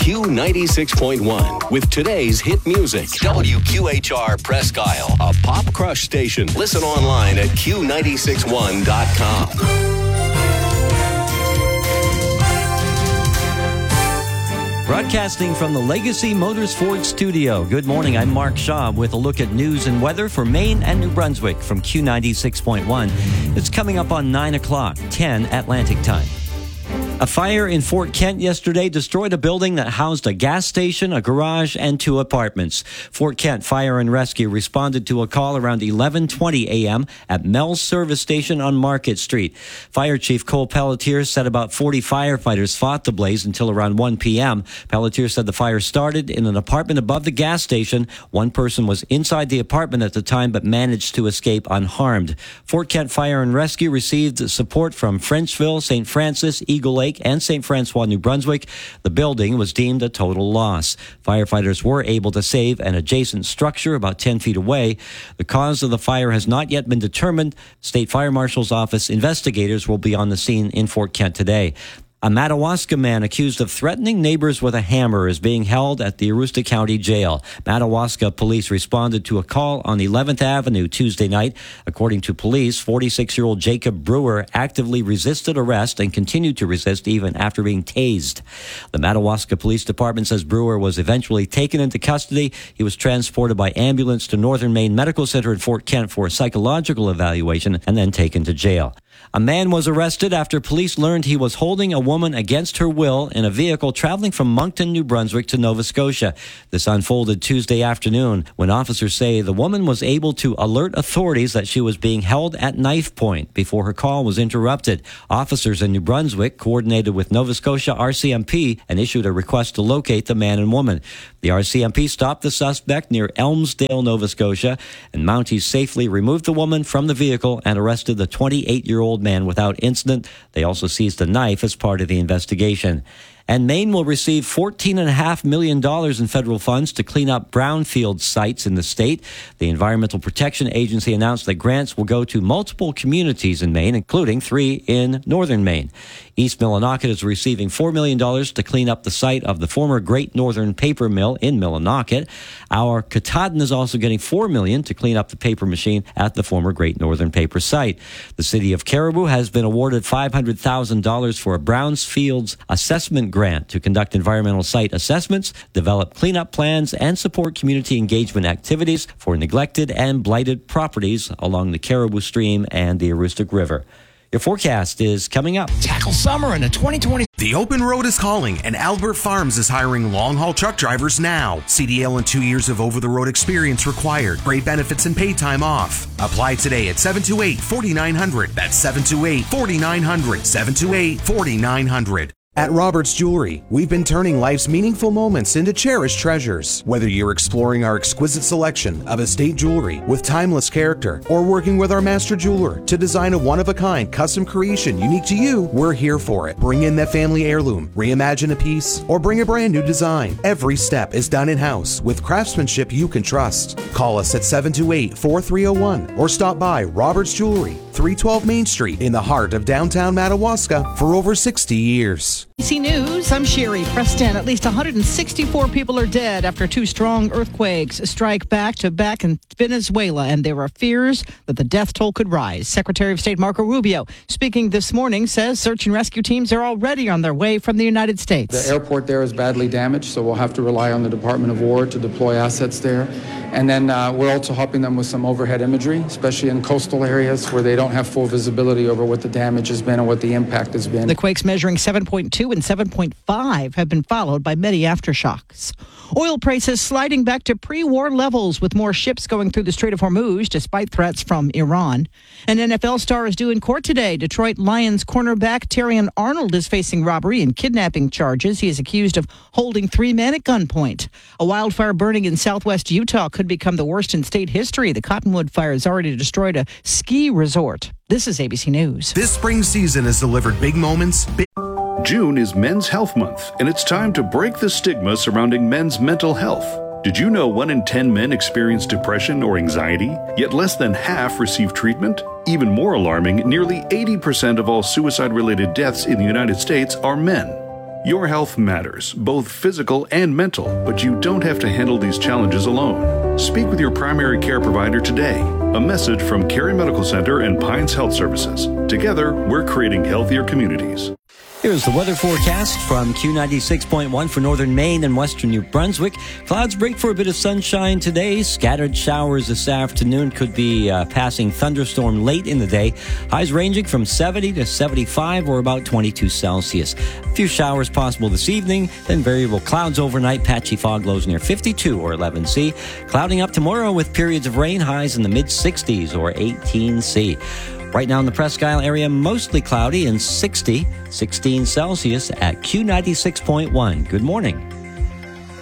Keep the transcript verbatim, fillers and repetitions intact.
Q ninety-six point one with today's hit music. W Q H R Presque Isle, a pop crush station. Listen online at Q nine six one dot com. Broadcasting from the Legacy Motorsport Studio. Good morning, I'm Mark Shaw with a look at news and weather for Maine and New Brunswick from Q ninety-six point one. It's coming up on nine o'clock, ten Atlantic time. A fire in Fort Kent yesterday destroyed a building that housed a gas station, a garage, and two apartments. Fort Kent Fire and Rescue responded to a call around eleven twenty a.m. at Mel's Service Station on Market Street. Fire Chief Cole Pelletier said about forty firefighters fought the blaze until around one p.m. Pelletier said the fire started in an apartment above the gas station. One person was inside the apartment at the time but managed to escape unharmed. Fort Kent Fire and Rescue received support from Frenchville, Saint Francis, Eagle Lake, and Saint Francois, New Brunswick. The building was deemed a total loss. Firefighters were able to save an adjacent structure about ten feet away. The cause of the fire has not yet been determined. State Fire Marshal's Office investigators will be on the scene in Fort Kent today. A Madawaska man accused of threatening neighbors with a hammer is being held at the Aroostook County Jail. Madawaska police responded to a call on eleventh Avenue Tuesday night. According to police, forty-six-year-old Jacob Brewer actively resisted arrest and continued to resist even after being tased. The Madawaska Police Department says Brewer was eventually taken into custody. He was transported by ambulance to Northern Maine Medical Center in Fort Kent for a psychological evaluation and then taken to jail. A man was arrested after police learned he was holding a woman against her will in a vehicle traveling from Moncton, New Brunswick to Nova Scotia. This unfolded Tuesday afternoon when officers say the woman was able to alert authorities that she was being held at knife point before her call was interrupted. Officers in New Brunswick coordinated with Nova Scotia R C M P and issued a request to locate the man and woman. The R C M P stopped the suspect near Elmsdale, Nova Scotia, and Mounties safely removed the woman from the vehicle and arrested the twenty-eight-year-old man without incident. They also seized a knife as part of the investigation. And Maine will receive fourteen point five million dollars in federal funds to clean up brownfield sites in the state. The Environmental Protection Agency announced that grants will go to multiple communities in Maine, including three in northern Maine. East Millinocket is receiving four million dollars to clean up the site of the former Great Northern Paper Mill in Millinocket. Our Katahdin is also getting four million dollars to clean up the paper machine at the former Great Northern Paper site. The city of Caribou has been awarded five hundred thousand dollars for a Brownfields assessment grant to conduct environmental site assessments, develop cleanup plans, and support community engagement activities for neglected and blighted properties along the Caribou Stream and the Aroostook River. Your forecast is coming up. Tackle summer in the twenty twenty. The open road is calling, and Albert Farms is hiring long-haul truck drivers now. C D L and two years of over-the-road experience required. Great benefits and paid time off. Apply today at seven two eight, four nine zero zero. That's seven two eight, four nine zero zero. seven two eight, four nine zero zero. At Roberts Jewelry, we've been turning life's meaningful moments into cherished treasures. Whether you're exploring our exquisite selection of estate jewelry with timeless character or working with our master jeweler to design a one-of-a-kind custom creation unique to you, we're here for it. Bring in that family heirloom, reimagine a piece, or bring a brand new design. Every step is done in-house with craftsmanship you can trust. Call us at seven two eight, four three zero one or stop by Roberts Jewelry, three twelve Main Street in the heart of downtown Madawaska for over sixty years. A B C News, I'm Sherry Preston. At least one hundred sixty-four people are dead after two strong earthquakes strike back to back in Venezuela, and there are fears that the death toll could rise. Secretary of State Marco Rubio, speaking this morning, says search and rescue teams are already on their way from the United States. The airport there is badly damaged, so we'll have to rely on the Department of War to deploy assets there. And then uh, we're also helping them with some overhead imagery, especially in coastal areas where they don't have full visibility over what the damage has been and what the impact has been. The quakes measuring seven point two and seven point five have been followed by many aftershocks. Oil prices sliding back to pre-war levels with more ships going through the Strait of Hormuz despite threats from Iran. An N F L star is due in court today. Detroit Lions cornerback Terrion Arnold is facing robbery and kidnapping charges. He is accused of holding three men at gunpoint. A wildfire burning in southwest Utah could become the worst in state history. The Cottonwood fire has already destroyed a ski resort. This is A B C News. This spring season has delivered big moments. Big- June is Men's Health Month, and it's time to break the stigma surrounding men's mental health. Did you know one in ten men experience depression or anxiety, yet less than half receive treatment? Even more alarming, nearly eighty percent of all suicide-related deaths in the United States are men. Your health matters, both physical and mental, but you don't have to handle these challenges alone. Speak with your primary care provider today. A message from Cary Medical Center and Pines Health Services. Together, we're creating healthier communities. Here's the weather forecast from Q ninety-six point one for northern Maine and western New Brunswick. Clouds break for a bit of sunshine today. Scattered showers this afternoon, could be uh, passing thunderstorm late in the day. Highs ranging from seventy to seventy-five or about twenty-two Celsius. A few showers possible this evening, then variable clouds overnight. Patchy fog lows near fifty-two or eleven C. Clouding up tomorrow with periods of rain, highs in the mid-sixties or eighteen C. Right now in the Presque Isle area, mostly cloudy and sixty, sixteen Celsius at Q ninety-six point one. Good morning.